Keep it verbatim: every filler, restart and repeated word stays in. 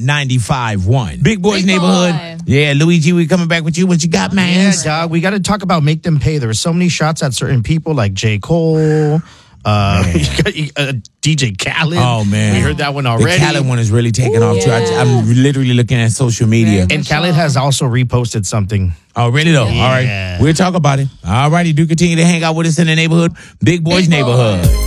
ninety-five point one. Big Boys Big Neighborhood. Boy. Yeah, Luigi, we coming back with you. What you got, man? Yeah, dog. We got to talk about Make Them Pay. There were so many shots at certain people like J. Cole, uh, you got, you, uh, D J Khaled. Oh, man. We heard that one The already. Khaled one is really taking off, too. I, Yeah. I'm literally looking at social media. Very And Khaled has also reposted something. Oh, really, though? Yeah. All right. We'll talk about it. All righty. Do continue to hang out with us in the neighborhood. Big Boys Big Boy. Neighborhood.